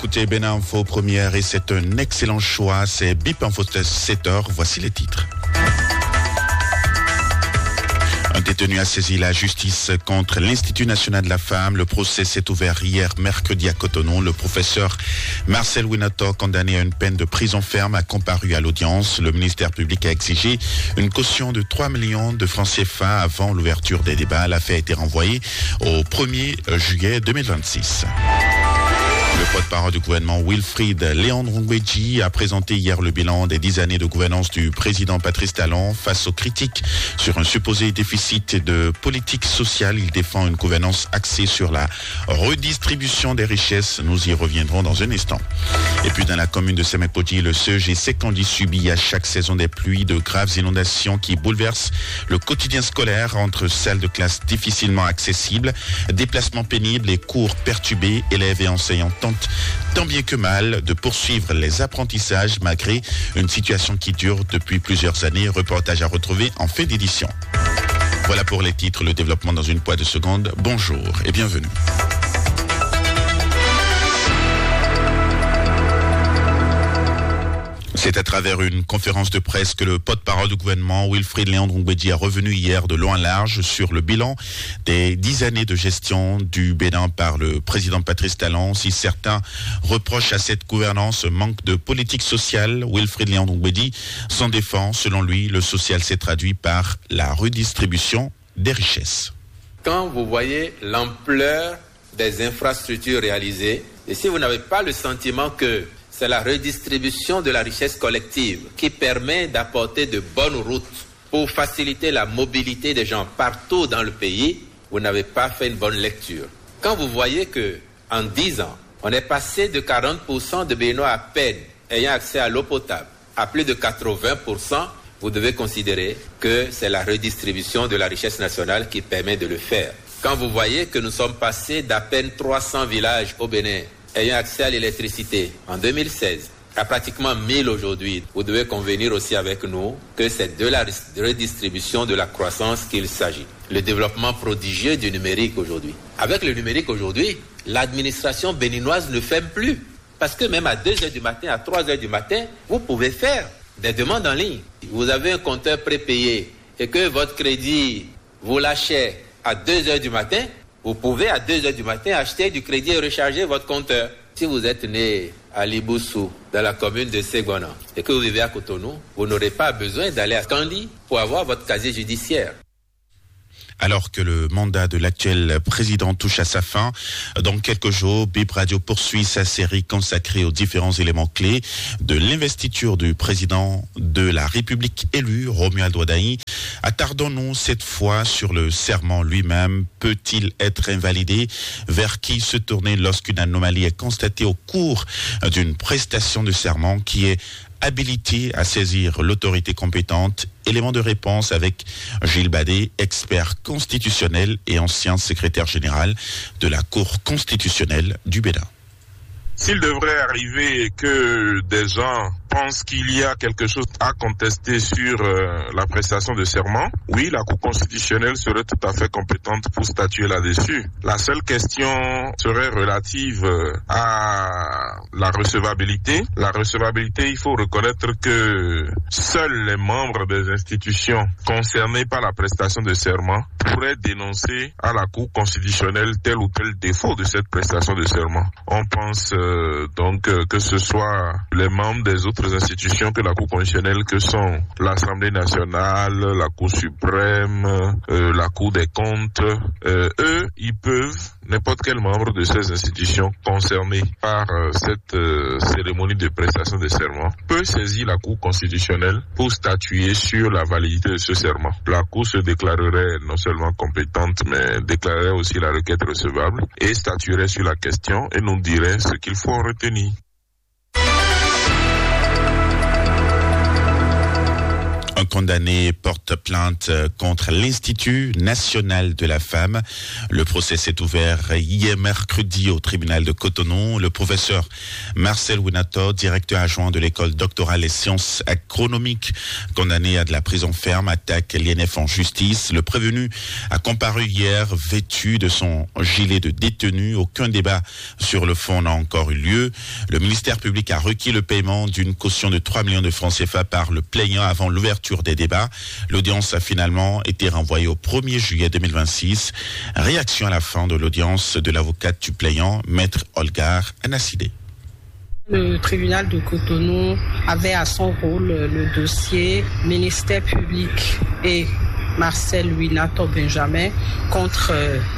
écoutez Bénin Info première et c'est un excellent choix. C'est BIP Info 7h. Voici les titres. Un détenu a saisi la justice contre l'Institut national de la femme. Le procès s'est ouvert hier mercredi à Cotonou. Le professeur Marcel Winato, condamné à une peine de prison ferme, a comparu à l'audience. Le ministère public a exigé une caution de 3 millions de francs CFA avant l'ouverture des débats. L'affaire a été renvoyée au 1er juillet 2026. Le porte-parole du gouvernement Wilfried Léon-Ndongweji a présenté hier le bilan des 10 années de gouvernance du président Patrice Talon. Face aux critiques sur un supposé déficit de politique sociale, il défend une gouvernance axée sur la redistribution des richesses. Nous y reviendrons dans un instant. Et puis dans la commune de Semepoji, le CEG Sekondi subit à chaque saison des pluies de graves inondations qui bouleversent le quotidien scolaire entre salles de classe difficilement accessibles, déplacements pénibles et cours perturbés. Élèves et enseignants tentent tant bien que mal de poursuivre les apprentissages malgré une situation qui dure depuis plusieurs années. Reportage à retrouver en fin d'édition. Voilà pour les titres, le développement dans une poignée de secondes. Bonjour et bienvenue. C'est à travers une conférence de presse que le porte-parole du gouvernement, Wilfried Léon-Ndongweji, a revenu hier de long en large sur le bilan des 10 années de gestion du Bénin par le président Patrice Talon. Si certains reprochent à cette gouvernance manque de politique sociale, Wilfried Léon-Ndongweji s'en défend. Selon lui, le social s'est traduit par la redistribution des richesses. Quand vous voyez l'ampleur des infrastructures réalisées, et si vous n'avez pas le sentiment que c'est la redistribution de la richesse collective qui permet d'apporter de bonnes routes pour faciliter la mobilité des gens partout dans le pays, vous n'avez pas fait une bonne lecture. Quand vous voyez que en 10 ans, on est passé de 40% de Béninois à peine ayant accès à l'eau potable à plus de 80%, vous devez considérer que c'est la redistribution de la richesse nationale qui permet de le faire. Quand vous voyez que nous sommes passés d'à peine 300 villages au Bénin ayant accès à l'électricité en 2016 à pratiquement 1000 aujourd'hui, vous devez convenir aussi avec nous que c'est de la redistribution de la croissance qu'il s'agit. Le développement prodigieux du numérique aujourd'hui. Avec le numérique aujourd'hui, l'administration béninoise ne ferme plus. Parce que même à 2h du matin, à 3h du matin, vous pouvez faire des demandes en ligne. Vous avez un compteur prépayé et que votre crédit vous lâchez à 2h du matin, vous pouvez à 2h du matin acheter du crédit et recharger votre compteur. Si vous êtes né à Liboussou, dans la commune de Ségona, et que vous vivez à Cotonou, vous n'aurez pas besoin d'aller à Kandi pour avoir votre casier judiciaire. Alors que le mandat de l'actuel président touche à sa fin, dans quelques jours, BIP Radio poursuit sa série consacrée aux différents éléments clés de l'investiture du président de la République élu, Romuald Wadaï. Attardons-nous cette fois sur le serment lui-même. Peut-il être invalidé? Vers qui se tourner lorsqu'une anomalie est constatée au cours d'une prestation de serment qui est habilité à saisir l'autorité compétente? Élément de réponse avec Gilles Badé, expert constitutionnel et ancien secrétaire général de la Cour constitutionnelle du Bénin. S'il devrait arriver que des gens pensent qu'il y a quelque chose à contester sur la prestation de serment, oui, la Cour constitutionnelle serait tout à fait compétente pour statuer là-dessus. La seule question serait relative à la recevabilité. La recevabilité, il faut reconnaître que seuls les membres des institutions concernées par la prestation de serment pourraient dénoncer à la Cour constitutionnelle tel ou tel défaut de cette prestation de serment. On pense donc que ce soit les membres des autres institutions que la Cour constitutionnelle, que sont l'Assemblée nationale, la Cour suprême, la Cour des comptes, eux, ils peuvent, n'importe quel membre de ces institutions concernées par cette cérémonie de prestation de serment peut saisir la Cour constitutionnelle pour statuer sur la validité de ce serment. La Cour se déclarerait non seulement compétente, mais déclarerait aussi la requête recevable et statuerait sur la question et nous dirait ce qu'il faut en retenir. Un condamné porte plainte contre l'Institut national de la femme. Le procès s'est ouvert hier mercredi au tribunal de Cotonou. Le professeur Marcel Winato, directeur adjoint de l'école doctorale des sciences agronomiques, condamné à de la prison ferme, attaque l'INF en justice. Le prévenu a comparu hier vêtu de son gilet de détenu. Aucun débat sur le fond n'a encore eu lieu. Le ministère public a requis le paiement d'une caution de 3 millions de francs CFA par le plaignant avant l'ouverture des débats. L'audience a finalement été renvoyée au 1er juillet 2026. Réaction à la fin de l'audience de l'avocate du plaignant, Maître Olgar Anassidé. Le tribunal de Cotonou avait à son rôle le dossier ministère public et Marcel Winato Benjamin contre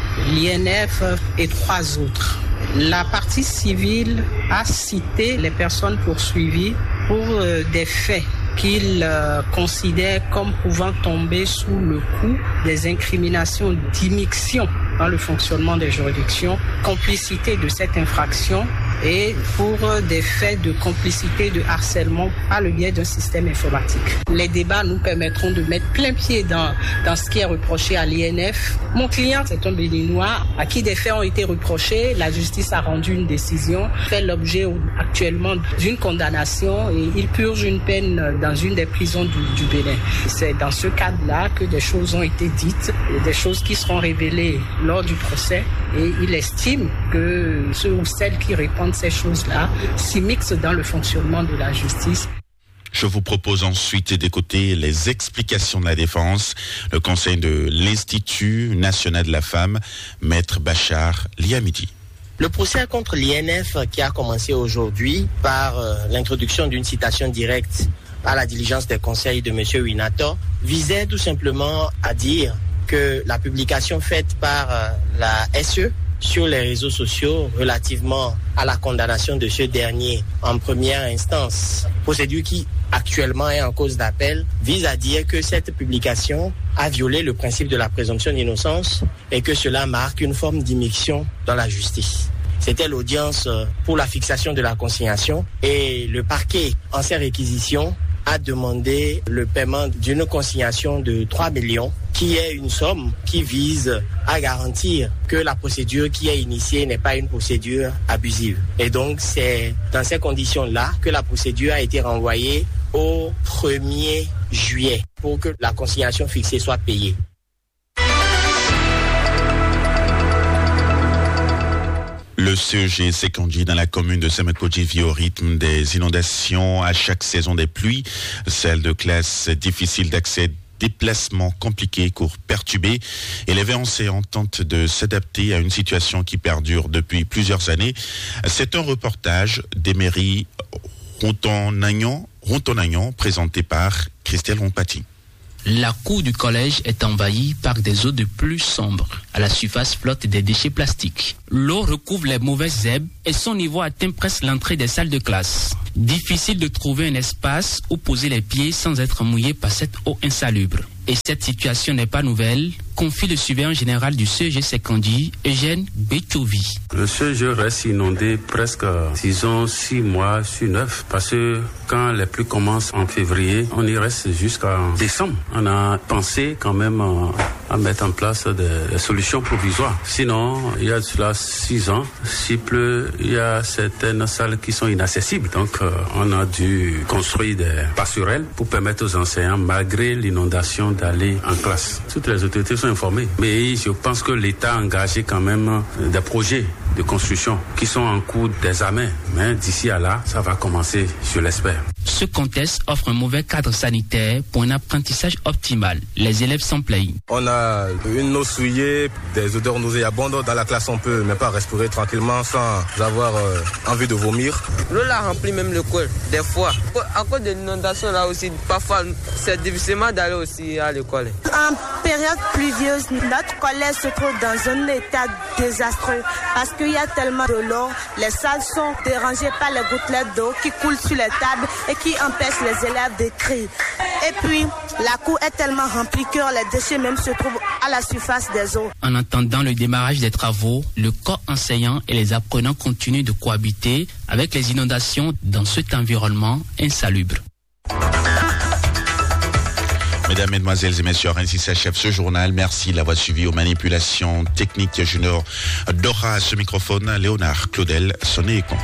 l'INF et 3 autres. La partie civile a cité les personnes poursuivies pour des faits qu'il considère comme pouvant tomber sous le coup des incriminations d'immixtion dans le fonctionnement des juridictions, complicité de cette infraction et pour des faits de complicité de harcèlement par le biais d'un système informatique. Les débats nous permettront de mettre plein pied dans ce qui est reproché à l'INF. Mon client, c'est un Béninois à qui des faits ont été reprochés. La justice a rendu une décision, fait l'objet actuellement d'une condamnation et il purge une peine dans une des prisons du Bénin. C'est dans ce cadre-là que des choses ont été dites, des choses qui seront révélées lors du procès et il estime que ceux ou celles qui répondent ces choses-là s'immiscent dans le fonctionnement de la justice. Je vous propose ensuite d'écouter les explications de la défense. Le conseil de l'Institut national de la femme, Maître Bachar Liamidi. Le procès contre l'INF qui a commencé aujourd'hui par l'introduction d'une citation directe à la diligence des conseils de M. Winato visait tout simplement à dire que la publication faite par la SE sur les réseaux sociaux relativement à la condamnation de ce dernier en première instance, procédure qui actuellement est en cause d'appel, vise à dire que cette publication a violé le principe de la présomption d'innocence et que cela marque une forme d'immixtion dans la justice. C'était l'audience pour la fixation de la consignation et le parquet, en ses réquisitions, a demandé le paiement d'une consignation de 3 millions, qui est une somme qui vise à garantir que la procédure qui est initiée n'est pas une procédure abusive. Et donc, c'est dans ces conditions-là que la procédure a été renvoyée au 1er juillet pour que la consignation fixée soit payée. Le CEG Sekondi dans la commune de Semekoji vit au rythme des inondations à chaque saison des pluies. Celles de classe difficile d'accès, déplacements compliqués, cours perturbés. Et les enseignants tentent de s'adapter à une situation qui perdure depuis plusieurs années. C'est un reportage d'Emery Rontonagnon présenté par Christelle Rompati. La cour du collège est envahie par des eaux de pluie sombres. À la surface flottent des déchets plastiques. L'eau recouvre les mauvaises herbes et son niveau atteint presque l'entrée des salles de classe. Difficile de trouver un espace où poser les pieds sans être mouillé par cette eau insalubre. Et cette situation n'est pas nouvelle, confie le surveillant général du CEG Sekondi, Eugène Betchovi. Le CEG reste inondé presque, 6 mois sur 9, parce que quand les pluies commencent en février, on y reste jusqu'à décembre. On a pensé quand même à mettre en place des solutions provisoires. Sinon, il y a de cela 6 ans, s'il pleut, il y a certaines salles qui sont inaccessibles. Donc, on a dû construire des passerelles pour permettre aux enseignants, malgré l'inondation, d'aller en classe. Toutes les autorités sont informées, mais je pense que l'État a engagé quand même des projets de construction qui sont en cours d'examen. Mais d'ici à là, ça va commencer, je l'espère. Ce contexte offre un mauvais cadre sanitaire pour un apprentissage optimal. Les élèves s'en plaignent. On a une eau souillée, des odeurs nauséabondes. Dans la classe, on peut même pas respirer tranquillement sans avoir envie de vomir. L'eau la remplit même le col, des fois. À cause de l'inondation là aussi, parfois c'est difficilement d'aller aussi à l'école. En période pluvieuse, notre collège se trouve dans un état désastreux parce qu'il y a tellement de l'eau. Les salles sont dérangées par les gouttelettes d'eau qui coulent sur les tables et qui empêchent les élèves d'écrire. Et puis, la cour est tellement remplie que les déchets même se trouvent à la surface des eaux. En attendant le démarrage des travaux, le corps enseignant et les apprenants continuent de cohabiter avec les inondations dans cet environnement insalubre. Mesdames, Mesdemoiselles et Messieurs, ainsi s'achève ce journal. Merci de l'avoir suivi aux manipulations techniques junior Dora à ce microphone, Léonard Claudel, Sonné et Con.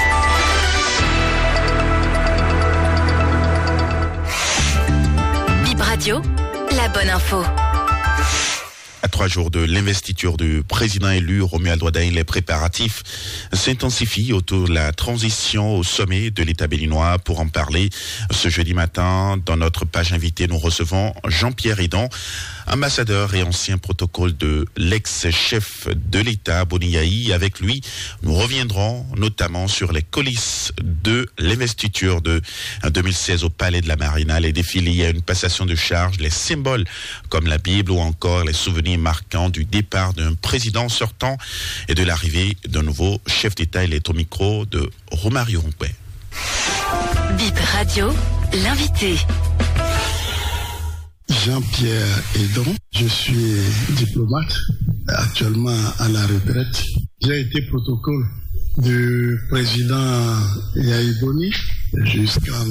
Bip Radio, la bonne info. À 3 jours de l'investiture du président élu Romuald Ouaddaï, les préparatifs s'intensifient autour de la transition au sommet de l'État béninois. Pour en parler, ce jeudi matin, dans notre page invitée, nous recevons Jean-Pierre Edon, ambassadeur et ancien protocole de l'ex-chef de l'État, Boni Yayi. Avec lui, nous reviendrons notamment sur les coulisses de l'investiture de 2016 au Palais de la Marina, les défis liés à une passation de charge, les symboles comme la Bible ou encore les souvenirs marquants du départ d'un président sortant et de l'arrivée d'un nouveau chef d'État. Il est au micro de Romario Rompouet. Bip Radio, l'invité. Jean-Pierre Edon, je suis diplomate, actuellement à la retraite. J'ai été protocole du président Yayi Boni jusqu'en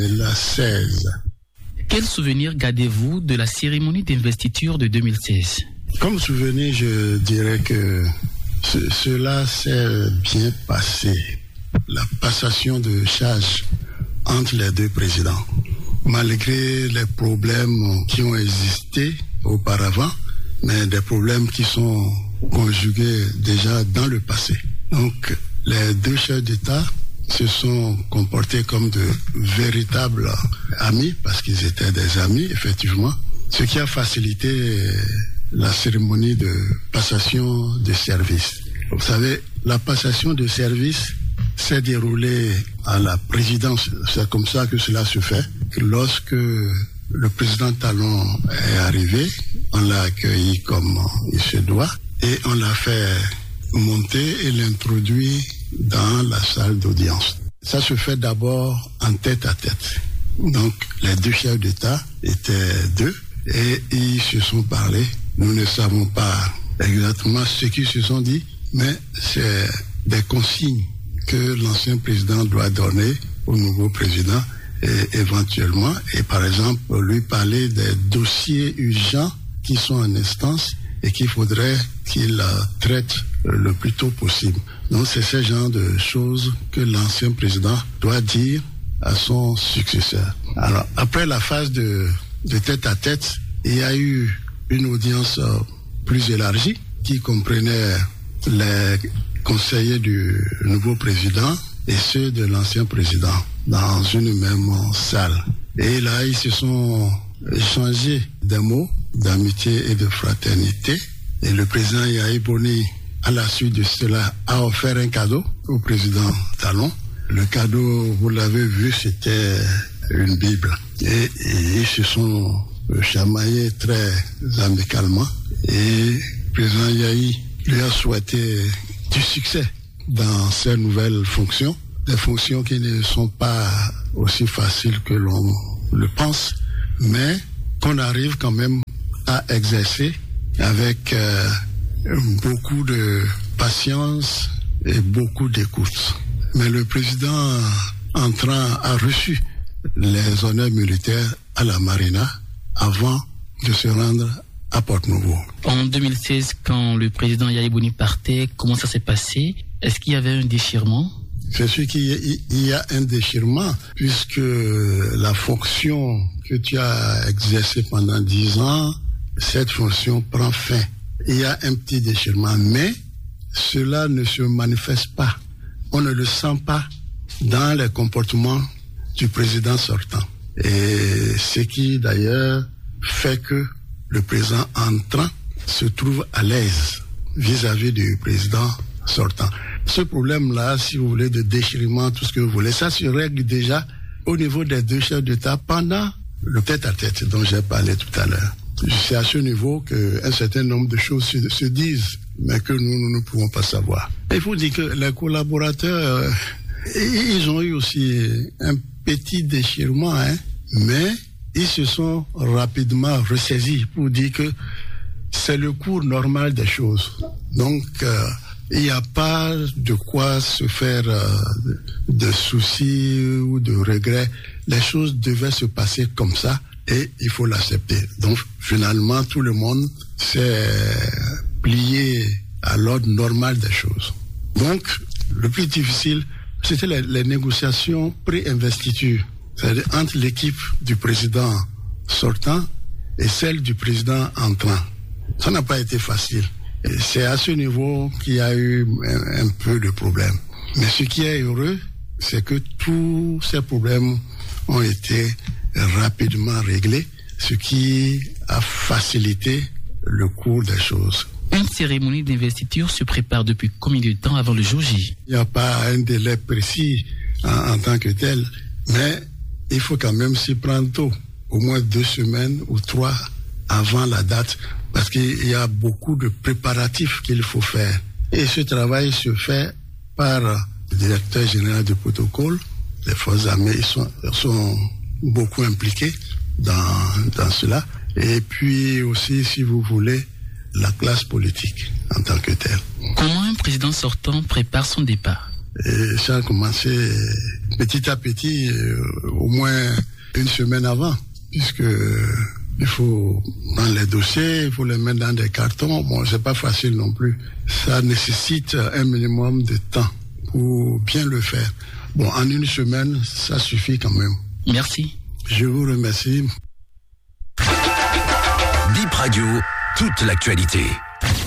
2016. Quel souvenir gardez-vous de la cérémonie d'investiture de 2016? Comme souvenir, je dirais que cela s'est bien passé. La passation de charge entre les deux présidents. Malgré les problèmes qui ont existé auparavant, mais des problèmes qui sont conjugués déjà dans le passé. Donc, les deux chefs d'État se sont comportés comme de véritables amis, parce qu'ils étaient des amis, effectivement, ce qui a facilité la cérémonie de passation de service. Vous savez, la passation de service s'est déroulée à la présidence. C'est comme ça que cela se fait. Lorsque le président Talon est arrivé, on l'a accueilli comme il se doit et on l'a fait monter et l'introduit dans la salle d'audience. Ça se fait d'abord en tête à tête. Donc les deux chefs d'État étaient deux et ils se sont parlé. Nous ne savons pas exactement ce qu'ils se sont dit, mais c'est des consignes que l'ancien président doit donner au nouveau président et éventuellement, et par exemple, lui parler des dossiers urgents qui sont en instance et qu'il faudrait qu'il traite le plus tôt possible. Donc c'est ce genre de choses que l'ancien président doit dire à son successeur. Alors, après la phase de tête à tête, il y a eu une audience plus élargie qui comprenait les conseillers du nouveau président et ceux de l'ancien président dans une même salle. Et là, ils se sont échangés des mots d'amitié et de fraternité. Et le président Yayi Boni, à la suite de cela, a offert un cadeau au président Talon. Le cadeau, vous l'avez vu, c'était une Bible. Et ils se sont chamaillés très amicalement. Et le président Yayi lui a souhaité du succès dans ses nouvelles fonctions, des fonctions qui ne sont pas aussi faciles que l'on le pense, mais qu'on arrive quand même à exercer avec beaucoup de patience et beaucoup d'écoute. Mais le président entrant a reçu les honneurs militaires à la Marina avant de se rendre à Porte-Nouveau. En 2016, quand le président Yayi Boni partait, comment ça s'est passé? Est-ce qu'il y avait un déchirement? C'est sûr qu'il y a un déchirement, puisque la fonction que tu as exercée pendant 10 ans, cette fonction prend fin. Il y a un petit déchirement, mais cela ne se manifeste pas. On ne le sent pas dans les comportements du président sortant. Et ce qui d'ailleurs fait que le président entrant se trouve à l'aise vis-à-vis du président sortant. Ce problème-là, si vous voulez, de déchirement, tout ce que vous voulez, ça se règle déjà au niveau des deux chefs d'État pendant le tête-à-tête dont j'ai parlé tout à l'heure. C'est à ce niveau qu'un certain nombre de choses se disent, mais que nous ne pouvons pas savoir. Il faut dire que les collaborateurs, ils ont eu aussi un petit déchirement, mais ils se sont rapidement ressaisis pour dire que c'est le cours normal des choses. Donc, il n'y a pas de quoi se faire de soucis ou de regrets. Les choses devaient se passer comme ça et il faut l'accepter. Donc finalement, tout le monde s'est plié à l'ordre normal des choses. Donc le plus difficile, c'était les négociations pré-investiture, c'est-à-dire entre l'équipe du président sortant et celle du président entrant. Ça n'a pas été facile. Et c'est à ce niveau qu'il y a eu un peu de problèmes. Mais ce qui est heureux, c'est que tous ces problèmes ont été rapidement réglés, ce qui a facilité le cours des choses. Une cérémonie d'investiture se prépare depuis combien de temps avant le jour J? Il n'y a pas un délai précis en tant que tel, mais il faut quand même s'y prendre tôt, au moins 2 semaines ou 3 avant la date, parce qu'il y a beaucoup de préparatifs qu'il faut faire. Et ce travail se fait par le directeur général du protocole. Les forces armées sont beaucoup impliquées dans cela. Et puis aussi, si vous voulez, la classe politique en tant que telle. Comment un président sortant prépare son départ? Et ça a commencé petit à petit, au moins 1 semaine avant, puisque il faut prendre les dossiers, il faut les mettre dans des cartons. Bon, c'est pas facile non plus. Ça nécessite un minimum de temps pour bien le faire. Bon, en 1 semaine, ça suffit quand même. Merci. Je vous remercie. Bip Radio, toute l'actualité.